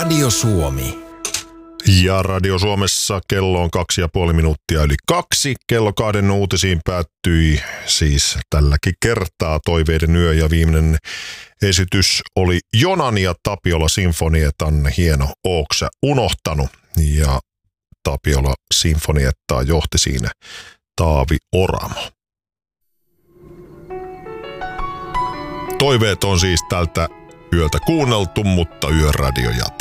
Radio Suomi. Ja Radio Suomessa kello on 2,5 minuuttia yli 2. Kello 2 uutisiin päättyi siis tälläkin kertaa Toiveiden yö ja viimeinen esitys oli Jonan ja Tapiola Sinfonietan hieno Ooksä unohtanut. Ja Tapiola Sinfoniettaa johti siinä Taavi Oramo. Toiveet on siis tältä yöltä kuunneltu, mutta Yöradio jatkuu.